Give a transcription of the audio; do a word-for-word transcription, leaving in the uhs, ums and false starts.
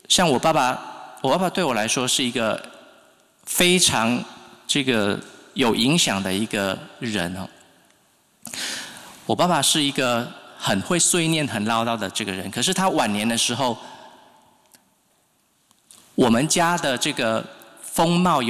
像我爸爸，我爸爸对我来说是一个非常这个有影响的一个人哦。我爸爸是一个很会碎念、很唠叨的这个人，可是他晚年的时候，我们家的这个风貌有